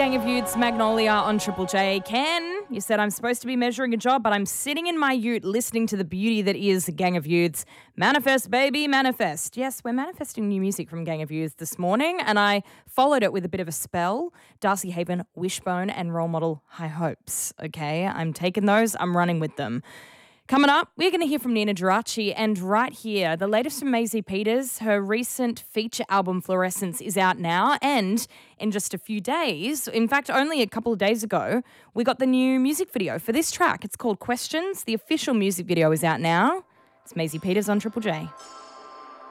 Gang of Youths, Magnolia on Triple J. Ken, you said I'm supposed to be measuring a job, but I'm sitting in my ute listening to the beauty that is Gang of Youths. Manifest, baby, manifest. Yes, we're manifesting new music from Gang of Youths this morning, and I followed it with a bit of a spell. Darcy Haven, Wishbone, and role model High Hopes. Okay, I'm taking those, I'm running with them. Coming up, we're going to hear from Nina Geraci, and right here, the latest from Maisie Peters. Her recent feature album, Fluorescence, is out now, and in just a few days, in fact, only a couple of days ago, we got the new music video for this track. It's called Questions. The official music video is out now. It's Maisie Peters on Triple J.